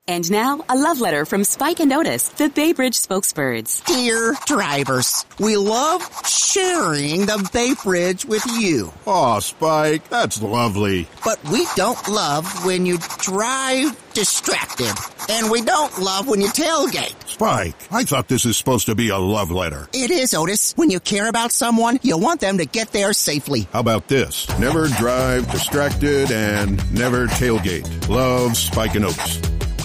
And now, a love letter from Spike and Otis, the Bay Bridge spokesbirds. Dear drivers, we love sharing the Bay Bridge with you. Aw, Spike, that's lovely. But we don't love when you drive distracted. And we don't love when you tailgate. Spike, I thought this is supposed to be a love letter. It is, Otis. When you care about someone, you want them to get there safely. How about this? Never drive distracted and never tailgate. Love, Spike and Otis.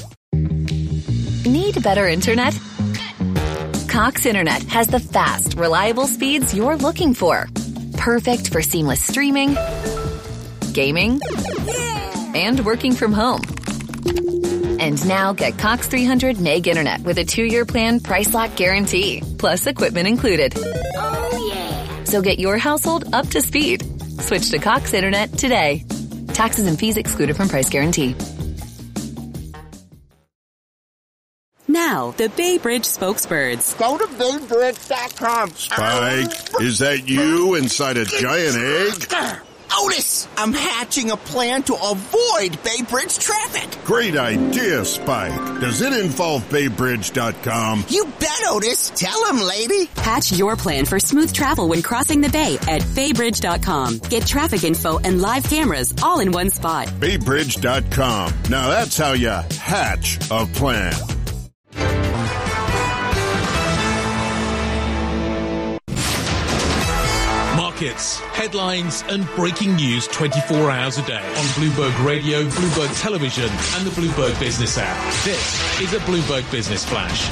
Need better internet? Cox Internet has the fast, reliable speeds you're looking for. Perfect for seamless streaming, gaming, and working from home. And now get Cox 300 meg internet with a 2-year plan price lock guarantee, plus equipment included. Oh, yeah. So get your household up to speed. Switch to Cox Internet today. Taxes and fees excluded from price guarantee. Now, the Bay Bridge spokesbirds. Go to baybridge.com. Spike, is that you inside a giant egg? Otis, I'm hatching a plan to avoid Bay Bridge traffic. Great idea, Spike. Does it involve baybridge.com? You bet, Otis. Tell him, lady. Hatch your plan for smooth travel when crossing the bay at baybridge.com. Get traffic info and live cameras all in one spot. baybridge.com. Now that's how you hatch a plan. Markets, headlines and breaking news 24 hours a day on Bloomberg Radio, Bloomberg Television and the Bloomberg Business app. This is a Bloomberg Business Flash.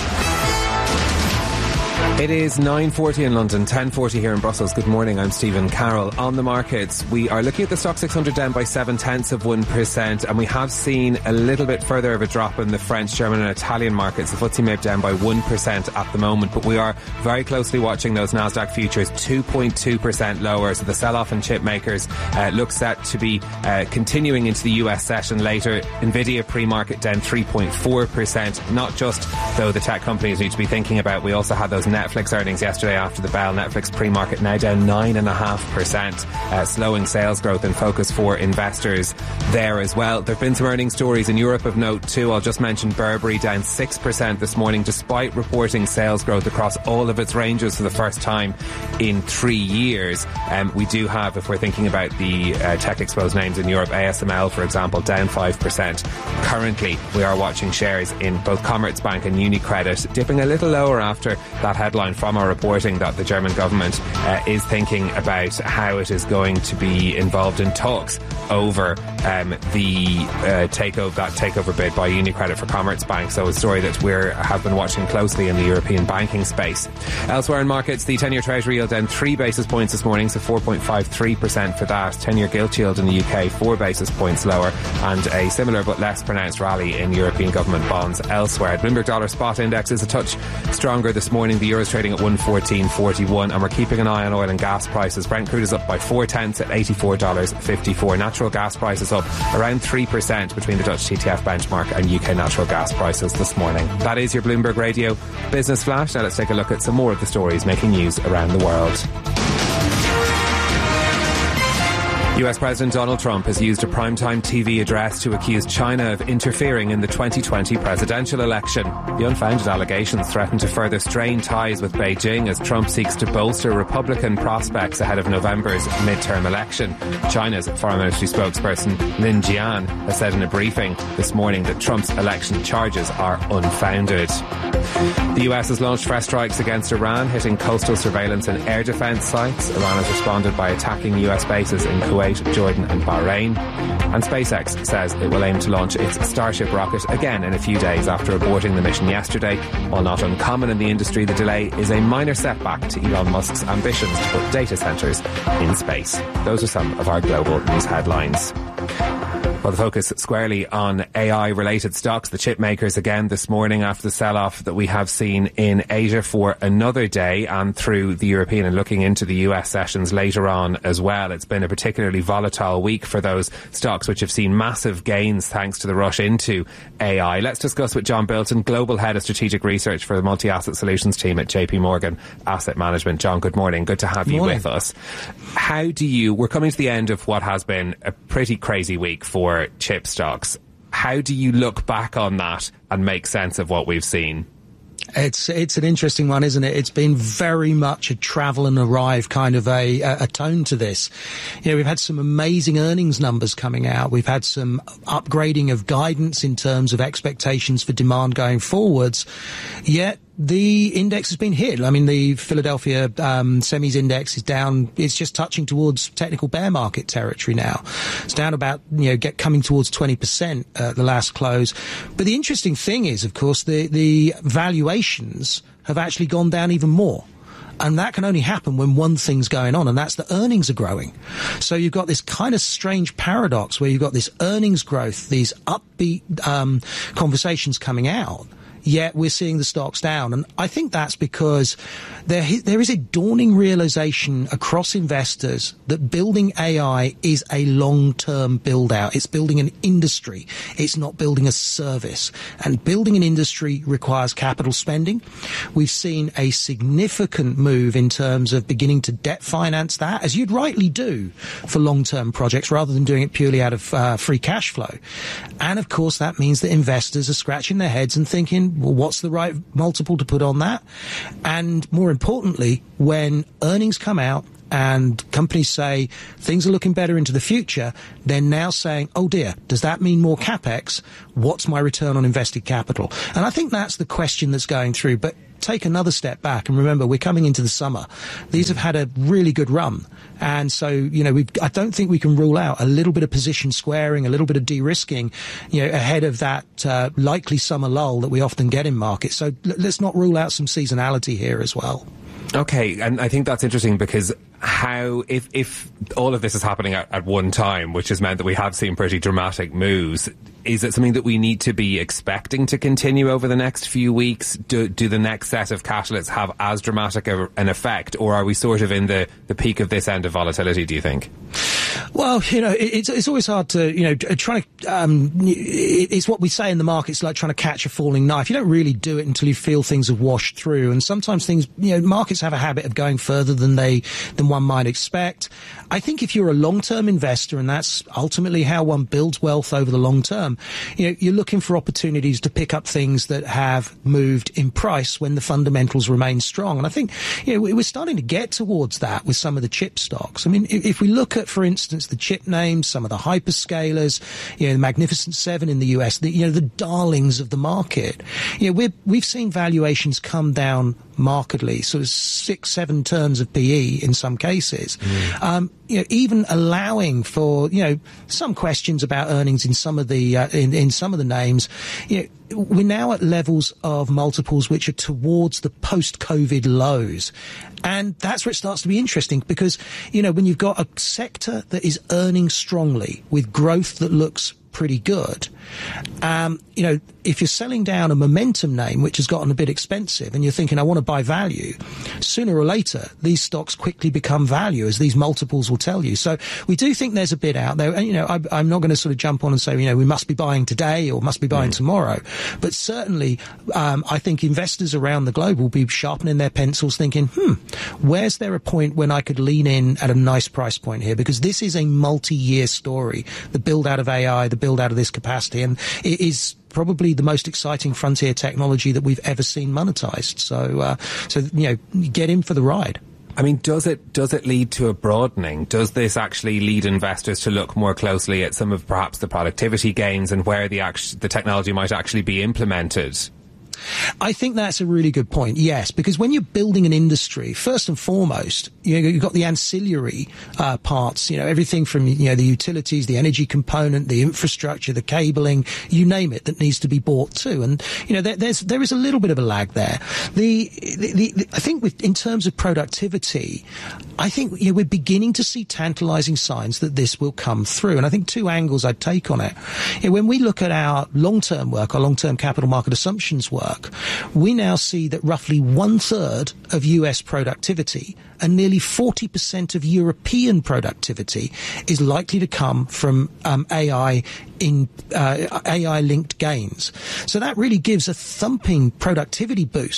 It is 9:40 in London, 10:40 here in Brussels. Good morning, I'm Stephen Carroll. On the markets, we are looking at the Stock 600 down by 0.7%, and we have seen a little bit further of a drop in the French, German and Italian markets. The FTSE MIB down by 1% at the moment, but we are very closely watching those Nasdaq futures, 2.2% lower. So the sell-off in chip makers looks set to be continuing into the US session later. Nvidia pre-market down 3.4%. Not just, though, the tech companies need to be thinking about. We also had those Netflix earnings yesterday after the bell. Netflix pre-market now down 9.5%, slowing sales growth in focus for investors there as well. There have been some earnings stories in Europe of note too. I'll just mention Burberry down 6% this morning despite reporting sales growth across all of its ranges for the first time in 3 years. We do have, if we're thinking about the tech exposed names in Europe, ASML for example down 5%. Currently we are watching shares in both Commerzbank and UniCredit dipping a little lower after that headline from our reporting that the German government is thinking about how it is going to be involved in talks over the takeover bid by UniCredit for Commerzbank. So a story that we have been watching closely in the European banking space. Elsewhere in markets, the 10-year Treasury yield down 3 basis points this morning, so 4.53% for that. 10-year gilt yield in the UK 4 basis points lower, and a similar but less pronounced rally in European government bonds elsewhere. Bloomberg Dollar Spot Index is a touch stronger this morning. The euro is trading at 114.41, and we're keeping an eye on oil and gas prices. Brent crude is up by 0.4 at $84.54. Natural gas prices up around 3% between the Dutch TTF benchmark and UK natural gas prices this morning. That is your Bloomberg Radio Business Flash. Now let's take a look at some more of the stories making news around the world. US President Donald Trump has used a primetime TV address to accuse China of interfering in the 2020 presidential election. The unfounded allegations threaten to further strain ties with Beijing as Trump seeks to bolster Republican prospects ahead of November's midterm election. China's Foreign Ministry spokesperson Lin Jian has said in a briefing this morning that Trump's election charges are unfounded. The US has launched fresh strikes against Iran, hitting coastal surveillance and air defense sites. Iran has responded by attacking US bases in Kuwait, Jordan and Bahrain. And SpaceX says it will aim to launch its Starship rocket again in a few days after aborting the mission yesterday. While not uncommon in the industry, the delay is a minor setback to Elon Musk's ambitions to put data centres in space. Those are some of our global news headlines. Well, the focus squarely on AI-related stocks. The chip makers again this morning after the sell-off that we have seen in Asia for another day and through the European and looking into the US sessions later on as well. It's been a particularly volatile week for those stocks which have seen massive gains thanks to the rush into AI. Let's discuss with John Bilton, Global Head of Strategic Research for the Multi-Asset Solutions team at JP Morgan Asset Management. John, good morning. Good to have you with us. We're coming to the end of what has been a pretty crazy week for chip stocks. How do you look back on that and make sense of what we've seen? It's an interesting one, isn't it? It's been very much a travel and arrive kind of a tone to this. You know, we've had some amazing earnings numbers coming out. We've had some upgrading of guidance in terms of expectations for demand going forwards. Yet the index has been hit. I mean, the Philadelphia semis index is down. It's just touching towards technical bear market territory now. It's down about, coming towards 20% at the last close. But the interesting thing is, of course, the valuations have actually gone down even more. And that can only happen when one thing's going on, and that's the earnings are growing. So you've got this kind of strange paradox where you've got this earnings growth, these upbeat conversations coming out, yet we're seeing the stocks down. And I think that's because there is a dawning realization across investors that building AI is a long-term build-out. It's building an industry. It's not building a service. And building an industry requires capital spending. We've seen a significant move in terms of beginning to debt finance that, as you'd rightly do for long-term projects, rather than doing it purely out of free cash flow. And, of course, that means that investors are scratching their heads and thinking, well, what's the right multiple to put on that? And more importantly, when earnings come out and companies say things are looking better into the future, they're now saying, oh dear, does that mean more capex? What's my return on invested capital? And I think that's the question that's going through. But take another step back and remember, we're coming into the summer. These have had a really good run. And so, I don't think we can rule out a little bit of position squaring, a little bit of de-risking, ahead of that likely summer lull that we often get in markets. So let's not rule out some seasonality here as well. Okay, and I think that's interesting because if all of this is happening at one time, which has meant that we have seen pretty dramatic moves, is it something that we need to be expecting to continue over the next few weeks? Do the next set of catalysts have as dramatic an effect, or are we sort of in the peak of this end of volatility, do you think? Well, it's always hard to, it's what we say in the markets, like trying to catch a falling knife. You don't really do it until you feel things have washed through. And sometimes things, markets have a habit of going further than one might expect. I think if you're a long-term investor, and that's ultimately how one builds wealth over the long term, you're looking for opportunities to pick up things that have moved in price when the fundamentals remain strong. And I think, we're starting to get towards that with some of the chip stocks. I mean, if we look at, for instance, the chip names, some of the hyperscalers, the Magnificent Seven in the US, the darlings of the market, we've seen valuations come down markedly, sort of 6-7 turns of PE in some cases. Even allowing for some questions about earnings in some of the in some of the names. We're now at levels of multiples which are towards the post-COVID lows. And that's where it starts to be interesting because, when you've got a sector that is earning strongly with growth that looks pretty good, if you're selling down a momentum name which has gotten a bit expensive and you're thinking, I want to buy value, sooner or later these stocks quickly become value, as these multiples will tell you. So we do think there's a bid out there. And, I'm not going to sort of jump on and say, we must be buying today or must be buying tomorrow. But certainly, I think investors around the globe will be sharpening their pencils thinking, where's there a point when I could lean in at a nice price point here? Because this is a multi-year story, the build out of AI, the build out of this capacity, and it is probably the most exciting frontier technology that we've ever seen monetized. So get in for the ride. I mean, does it lead to a broadening? Does this actually lead investors to look more closely at some of perhaps the productivity gains and where the technology might actually be implemented? I think that's a really good point, yes, because when you're building an industry, first and foremost, you've got the ancillary parts, everything from, the utilities, the energy component, the infrastructure, the cabling, you name it, that needs to be bought too. And, there is a little bit of a lag there. I think in terms of productivity, I think, we're beginning to see tantalizing signs that this will come through. And I think two angles I'd take on it. When we look at our long-term work, our long-term capital market assumptions work, we now see that roughly 1/3 of US productivity and nearly 40% of European productivity is likely to come from AI linked gains. So that really gives a thumping productivity boost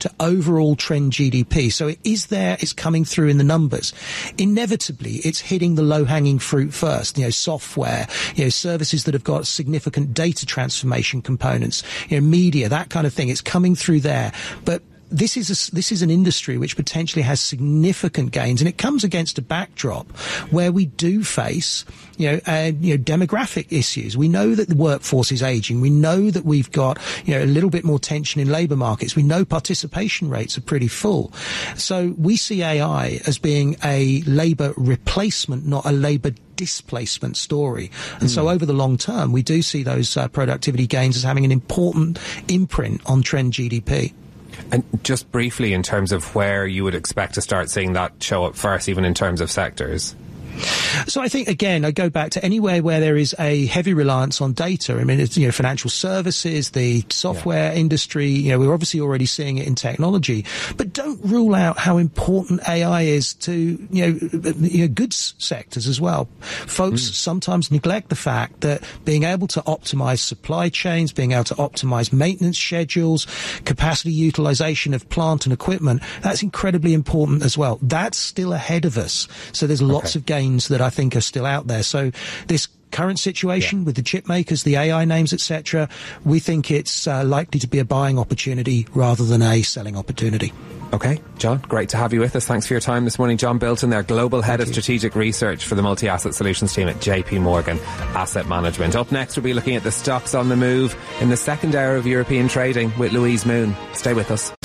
to overall trend GDP. So it is there, it's coming through in the numbers. Inevitably, it's hitting the low-hanging fruit first, software, services that have got significant data transformation components, media, that kind of thing. It's coming through there. But this is an industry which potentially has significant gains, and it comes against a backdrop where we do face, demographic issues. We know that the workforce is aging. We know that we've got, a little bit more tension in labour markets. We know participation rates are pretty full. So we see AI as being a labour replacement, not a labour displacement story. And so over the long term, we do see those productivity gains as having an important imprint on trend GDP. And just briefly, in terms of where you would expect to start seeing that show up first, even in terms of sectors? So I think, again, I go back to anywhere where there is a heavy reliance on data. I mean, it's, financial services, the software industry, we're obviously already seeing it in technology, but don't rule out how important AI is to, goods sectors as well. Folks sometimes neglect the fact that being able to optimize supply chains, being able to optimize maintenance schedules, capacity utilization of plant and equipment, that's incredibly important as well. That's still ahead of us. So there's lots of gains that I think are still out there. So this current situation with the chip makers, the AI names, etc., we think it's likely to be a buying opportunity rather than a selling opportunity. Okay, John, great to have you with us. Thanks for your time this morning. John Bilton, their Global Head of Strategic Research for the Multi-Asset Solutions team at JP Morgan Asset Management. Up next, we'll be looking at the stocks on the move in the second hour of European trading with Louise Moon. Stay with us.